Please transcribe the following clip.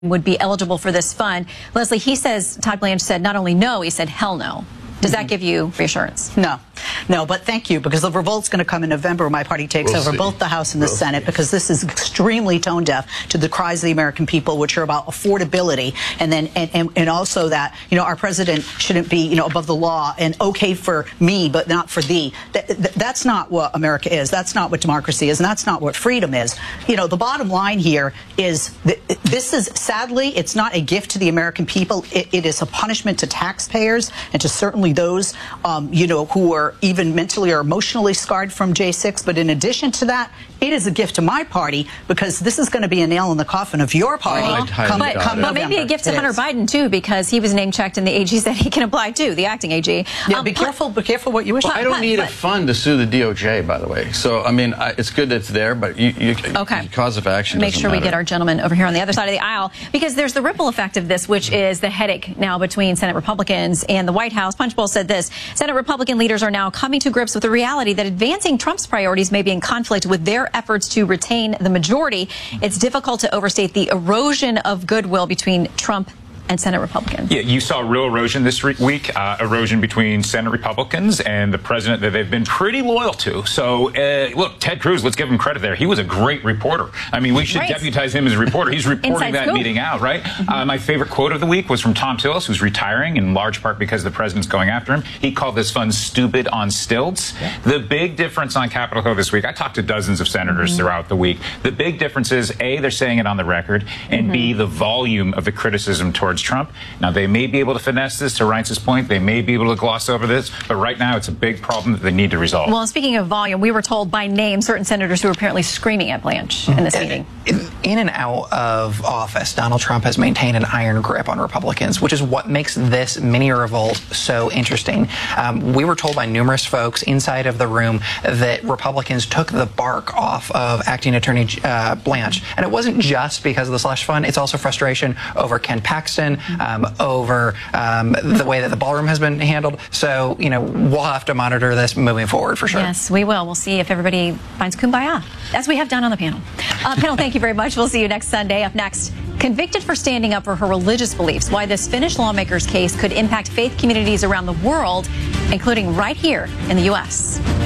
would be eligible for this fund. Leslie, he says, Todd Blanche said not only no, he said hell no. Does that give you reassurance? No, but thank you, because the revolt's going to come in November when my party takes over both the House and the Senate, because this is extremely tone deaf to the cries of the American people, which are about affordability, and then and also that, you know, our president shouldn't be, you know, above the law and okay for me but not for thee. That's not what America is. That's not what democracy is, and that's not what freedom is. You know, the bottom line here is this is, sadly, it's not a gift to the American people. It is a punishment to taxpayers and to certainly those, you know, who are even mentally or emotionally scarred from J6. But in addition to that, it is a gift to my party, because this is going to be a nail in the coffin of your party. But maybe a gift to Hunter Biden, too, because he was name checked and the AG said he can apply, too, the acting AG. Yeah, be careful what you wish. Well, I don't need a fund to sue the DOJ, by the way. So, I mean, it's good that it's there, but cause of action Make sure we get our gentleman over here on the other side of the aisle, because there's the ripple effect of this, which is the headache now between Senate Republicans and the White House. Punchbowl said this: Senate Republican leaders are now coming to grips with the reality that advancing Trump's priorities may be in conflict with their efforts to retain the majority. It's difficult to overstate the erosion of goodwill between Trump and Senate Republicans. Yeah, you saw real erosion this week, erosion between Senate Republicans and the president that they've been pretty loyal to. So, look, Ted Cruz, let's give him credit there. He was a great reporter. I mean, we should deputize him as a reporter. He's reporting that meeting out, right? My favorite quote of the week was from Tom Tillis, who's retiring in large part because the president's going after him. He called this fund stupid on stilts. Yeah. The big difference on Capitol Hill this week, I talked to dozens of senators throughout the week. The big difference is, A, they're saying it on the record, and B, the volume of the criticism towards Trump. Now, they may be able to finesse this, to Reince's point. They may be able to gloss over this, but right now it's a big problem that they need to resolve. Well, speaking of volume, we were told by name certain senators who were apparently screaming at Blanche in this meeting. In and out of office, Donald Trump has maintained an iron grip on Republicans, which is what makes this mini revolt so interesting. We were told by numerous folks inside of the room that Republicans took the bark off of acting attorney Blanche. And it wasn't just because of the slush fund. It's also frustration over Ken Paxton, over the way that the ballroom has been handled. So, you know, we'll have to monitor this moving forward for sure. Yes, we will. We'll see if everybody finds kumbaya, as we have done on the panel. Panel, thank you very much. We'll see you next Sunday. Up next, convicted for standing up for her religious beliefs, why this Finnish lawmaker's case could impact faith communities around the world, including right here in the U.S.